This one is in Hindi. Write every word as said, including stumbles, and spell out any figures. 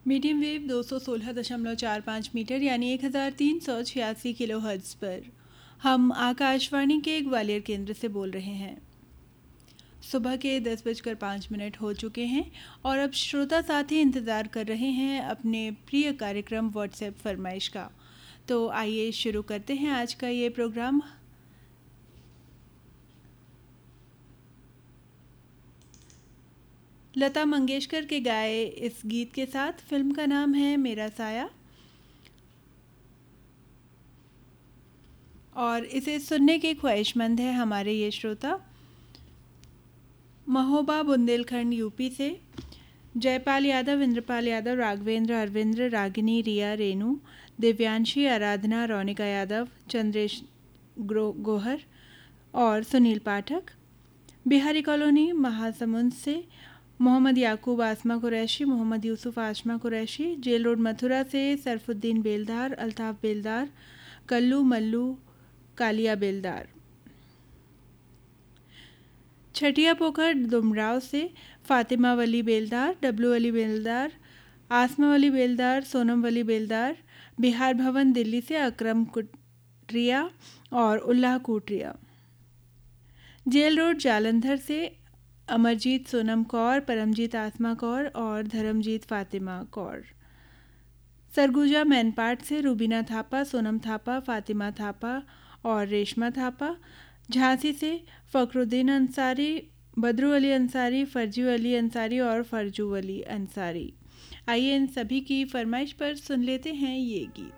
मीडियम वेव दो सौ सोलह दशमलव चार पाँच मीटर यानी एक हज़ार तीन सौ छियासी किलो हर्ट्ज़ पर हम आकाशवाणी के ग्वालियर केंद्र से बोल रहे हैं। सुबह के दस बजकर पाँच मिनट हो चुके हैं और अब श्रोता साथी इंतज़ार कर रहे हैं अपने प्रिय कार्यक्रम व्हाट्सएप फरमाइश का। तो आइए शुरू करते हैं आज का ये प्रोग्राम। लता मंगेशकर के गाए इस गीत के साथ फिल्म का नाम है मेरा साया और इसे सुनने के ख्वाहिशमंद है हमारे ये श्रोता महोबा बुंदेलखंड यूपी से जयपाल यादव, इंद्रपाल यादव, राघवेंद्र, अरविंद्र, रागिनी, रिया, रेणु, दिव्यांशी, आराधना, रौनिका यादव, चंद्रेश गोहर और सुनील पाठक। बिहारी कॉलोनी महासमुंद से मोहम्मद याकूब, आसमा कुरैशी, मोहम्मद यूसुफ, आशमा कुरैशी। जेल रोड मथुरा से सरफुद्दीन बेलदार, अल्ताफ बेलदार, कल्लू मल्लू, कालिया बेलदार। छठिया पोखर दुमराव से फातिमा वली बेलदार, डब्लू वली बेलदार, आसमा वली बेलदार, सोनम वली बेलदार। बिहार भवन दिल्ली से अकरम कुटरिया और उल्लाह कुटरिया। जेल रोड जालंधर से अमरजीत सोनम कौर, परमजीत आसमा कौर और धर्मजीत फातिमा कौर। सरगुजा मैनपाट से रूबीना थापा, सोनम थापा, फातिमा थापा और रेशमा थापा। झांसी से फ़खरुद्दीन अंसारी, बदरू अली अंसारी, फर्जू अली अंसारी और फरजू अली अंसारी। आइए इन सभी की फरमाइश पर सुन लेते हैं ये गीत।